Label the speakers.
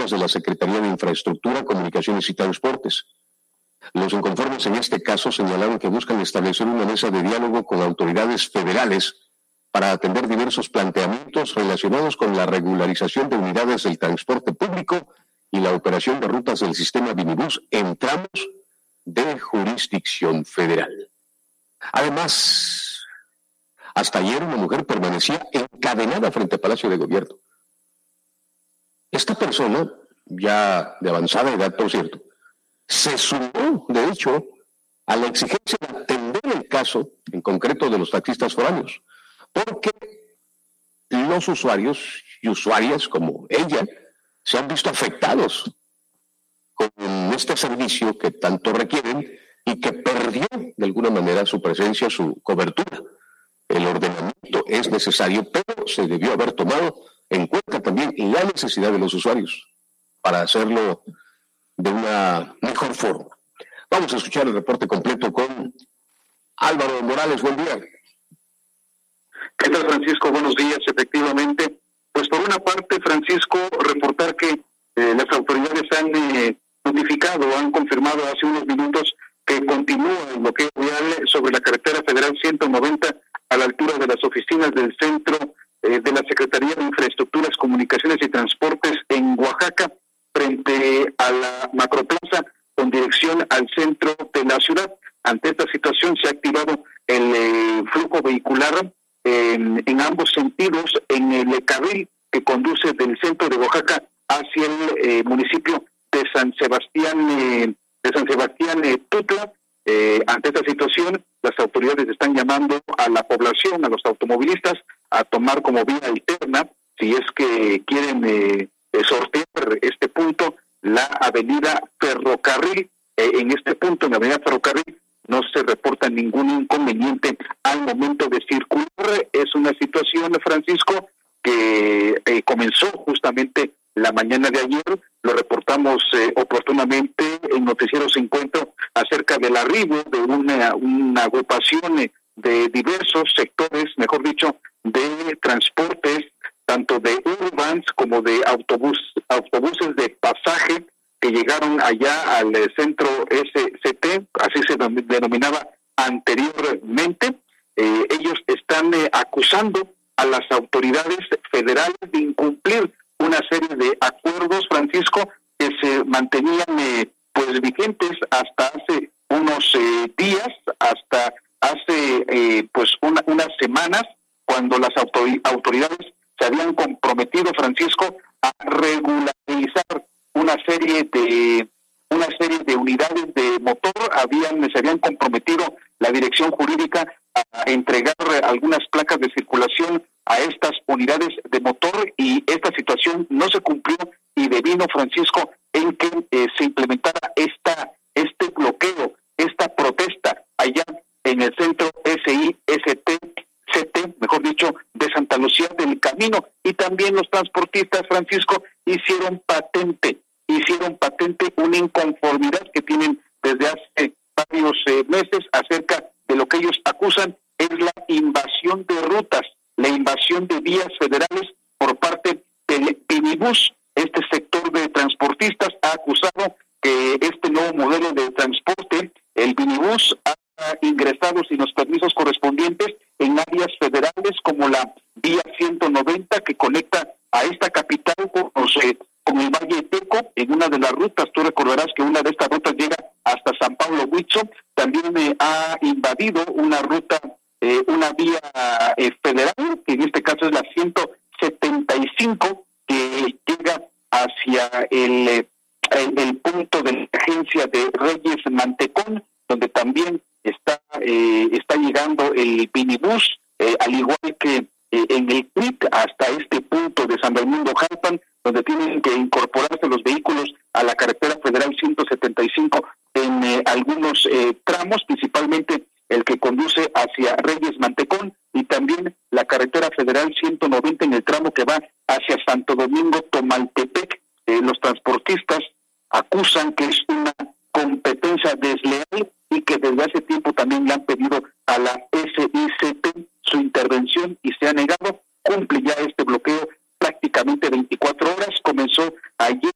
Speaker 1: de la Secretaría de Infraestructura, Comunicaciones y Transportes. Los inconformes en este caso señalaron que buscan establecer una mesa de diálogo con autoridades federales para atender diversos planteamientos relacionados con la regularización de unidades del transporte público y la operación de rutas del sistema Vinibus en tramos de jurisdicción federal. Además, hasta ayer una mujer permanecía encadenada frente al Palacio de Gobierno. Esta persona, ya de avanzada edad, por cierto, se sumó, de hecho, a la exigencia de atender el caso, en concreto de los taxistas foráneos, porque los usuarios y usuarias como ella se han visto afectados con este servicio que tanto requieren y que perdió de alguna manera su presencia, su cobertura. El ordenamiento es necesario, pero se debió haber tomado en cuenta también la necesidad de los usuarios para hacerlo de una mejor forma. Vamos a escuchar el reporte completo con Álvaro Morales. Buen día.
Speaker 2: ¿Qué tal, Francisco? Buenos días. Efectivamente, pues por una parte, Francisco, reportar que las autoridades han notificado, han confirmado hace unos minutos que continúa el bloqueo vial sobre la carretera federal 190 a la altura de las oficinas del centro de la Secretaría de Infraestructuras, Comunicaciones y Transportes en Oaxaca, frente a la macroplaza con dirección al centro de la ciudad. Ante esta situación se ha activado el flujo vehicular en ambos sentidos en el carril que conduce del centro de Oaxaca hacia el municipio de San Sebastián Tutla. Ante esta situación, las autoridades están llamando a la población, a los automovilistas, a tomar como vía alterna, si es que quieren sortear este punto, la avenida Ferrocarril. En este punto, en la avenida Ferrocarril, no se reporta ningún inconveniente al momento de circular. Es una situación, Francisco, que comenzó justamente la mañana de ayer. Lo reportamos oportunamente en Noticieros Encuentro acerca del arribo de una agrupación de diversos sectores, mejor dicho, de transportes, tanto de Urbans como de autobuses de pasaje que llegaron allá al centro SCT, así se denominaba anteriormente. Ellos están acusando a las autoridades federales de incumplir una serie de acuerdos, Francisco, que se mantenían pues vigentes hasta hace unos días, hasta hace pues unas semanas, cuando las autoridades se habían comprometido, Francisco, a regularizar una serie de unidades de motor. Se habían comprometido la dirección jurídica a entregar algunas placas de circulación a estas unidades de motor, y esta situación no se cumplió y devino, Francisco, en que se implementara este bloqueo, esta protesta allá en el centro CT, mejor dicho, de Santa Lucía del Camino. Y también los transportistas, Francisco, hicieron patente una inconformidad que tienen desde hace varios meses acerca de lo que ellos acusan es la invasión de rutas, la invasión de vías federales por parte del Vinibus. Este sector de transportistas ha acusado que este nuevo modelo de transporte, el Vinibus, ha ingresado sin los permisos correspondientes en áreas federales como la vía 190 que conecta a esta capital con el Valle de Teco. En una de las rutas, tú recordarás que una de estas rutas llega hasta San Pablo Huicho. También ha invadido una ruta, una vía federal, que en este caso es la 175, que llega hacia el punto de la agencia de Reyes Mantecón, donde también está llegando el Vinibus, al igual que en el CRIC hasta este punto de San Raimundo Jalpan, donde tienen que incorporarse los vehículos a la carretera federal 175 en algunos tramos, principalmente el que conduce hacia Reyes Mantecón, y también la carretera federal 190 en el tramo que va hacia Santo Domingo Tomaltepec. Los transportistas acusan que es una competencia desleal y que desde hace tiempo también le han pedido a la SIC